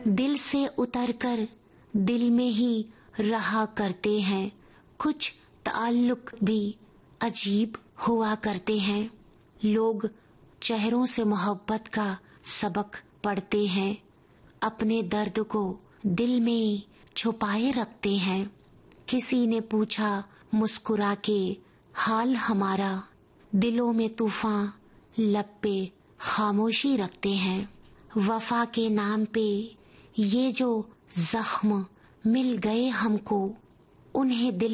दिल से उतरकर दिल में ही रहा करते हैं, कुछ ताल्लुक भी अजीब हुआ करते हैं। लोग चेहरों से मोहब्बत का सबक पढ़ते हैं, अपने दर्द को दिल में छुपाए रखते हैं। किसी ने पूछा मुस्कुरा के हाल हमारा, दिलों में तूफान लब पे खामोशी रखते हैं। वफा के नाम पे ये जो जख्म मिल गए हमको, उन्हें दिल